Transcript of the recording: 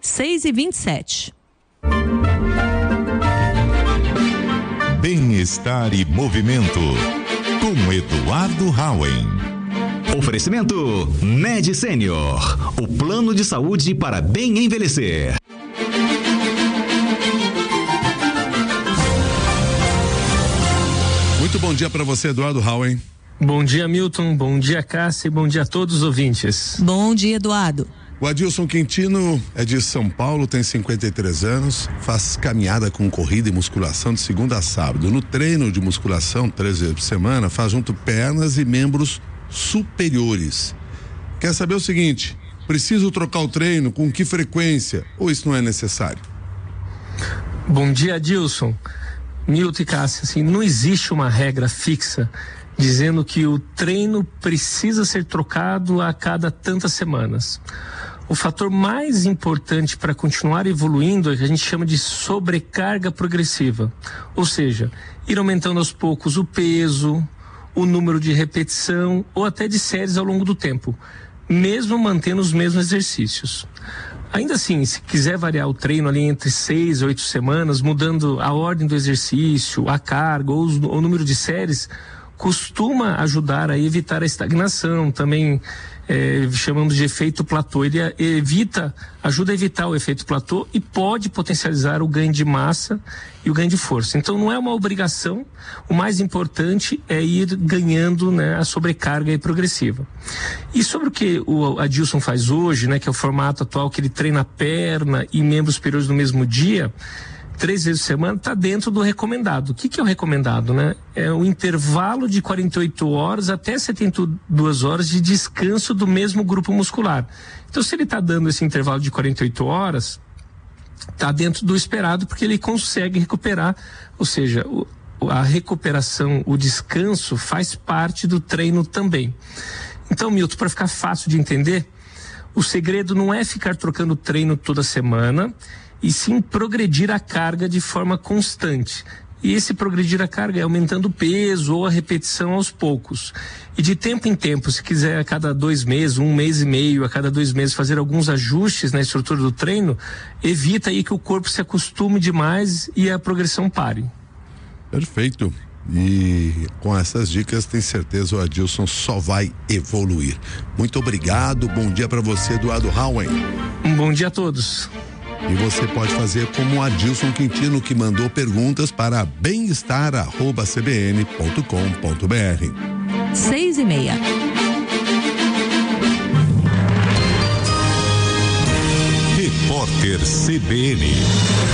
6h27. Bem-estar e movimento, com Eduardo Hauen. Oferecimento Med Senior, o plano de saúde para bem envelhecer. Muito bom dia para você, Eduardo Hauen. Bom dia, Milton. Bom dia, Cássia. E bom dia a todos os ouvintes. Bom dia, Eduardo. O Adilson Quintino é de São Paulo, tem 53 anos, faz caminhada com corrida e musculação de segunda a sábado. No treino de musculação, 3 vezes por semana, faz junto pernas e membros superiores. Quer saber o seguinte, preciso trocar o treino, com que frequência, ou isso não é necessário? Bom dia, Adilson. Milton e Cássia, assim, não existe uma regra fixa dizendo que o treino precisa ser trocado a cada tantas semanas. O fator mais importante para continuar evoluindo é o que a gente chama de sobrecarga progressiva, ou seja, ir aumentando aos poucos o peso, o número de repetição ou até de séries ao longo do tempo, mesmo mantendo os mesmos exercícios. Ainda assim, se quiser variar o treino ali entre 6 e 8 semanas, mudando a ordem do exercício, a carga ou o número de séries, costuma ajudar a evitar a estagnação, também chamamos de efeito platô. Ele ajuda a evitar o efeito platô e pode potencializar o ganho de massa e o ganho de força. Então não é uma obrigação, o mais importante é ir ganhando, né, a sobrecarga progressiva. E sobre o que o Adilson faz hoje, né, que é o formato atual que ele treina a perna e membros superiores no mesmo dia, 3 vezes por semana, está dentro do recomendado. O que é o recomendado, né? É o intervalo de 48 horas até 72 horas de descanso do mesmo grupo muscular. Então, se ele está dando esse intervalo de 48 horas, está dentro do esperado, porque ele consegue recuperar, ou seja, a recuperação, o descanso faz parte do treino também. Então, Milton, para ficar fácil de entender, o segredo não é ficar trocando treino toda semana, e sim progredir a carga de forma constante. E esse progredir a carga é aumentando o peso ou a repetição aos poucos. E de tempo em tempo, se quiser a cada 2 meses, 1 mês e meio, a cada 2 meses fazer alguns ajustes na estrutura do treino, evita aí que o corpo se acostume demais e a progressão pare. Perfeito. E com essas dicas, tenho certeza o Adilson só vai evoluir. Muito obrigado, bom dia para você, Eduardo Hauen. Um bom dia a todos. E você pode fazer como o Adilson Quintino, que mandou perguntas para bem-estar@cbn.com.br. 6h30. Repórter CBN.